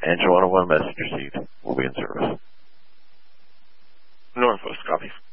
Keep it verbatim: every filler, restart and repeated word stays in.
and Joanna one messenger seat will be in service. Northwest, copy.